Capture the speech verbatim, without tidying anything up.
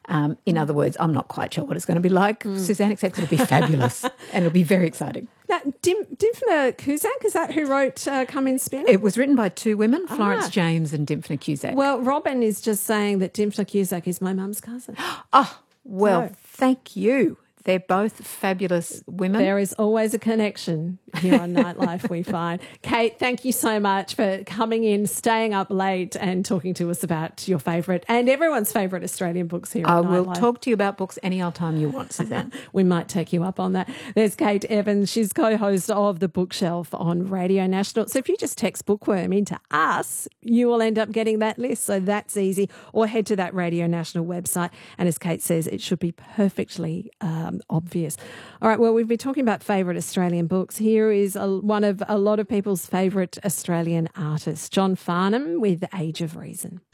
Um, in other words, I'm not quite sure what it's going to be like, mm. Suzanne, except it'll be fabulous and it'll be very exciting. Now, Dim- Dymphna Cusack, is that who wrote uh, Come In Spin? It was written by two women, Ah. Florence James and Dymphna Cusack. Well, Robin is just saying that Dymphna Cusack is my mum's cousin. Oh, well, So- thank you. They're both fabulous women. There is always a connection here on Nightlife, we find. Kate, thank you so much for coming in, staying up late and talking to us about your favourite and everyone's favourite Australian books here I on will Nightlife. talk to you about books any old time you want, Suzanne. We might take you up on that. There's Kate Evans. She's co-host of The Bookshelf on Radio National. So if you just text Bookworm into us, you will end up getting that list. So that's easy. Or head to that Radio National website. And as Kate says, it should be perfectly um, obvious. All right, well, we've been talking about favourite Australian books. Here is a, one of a lot of people's favourite Australian artists, John Farnham with Age of Reason.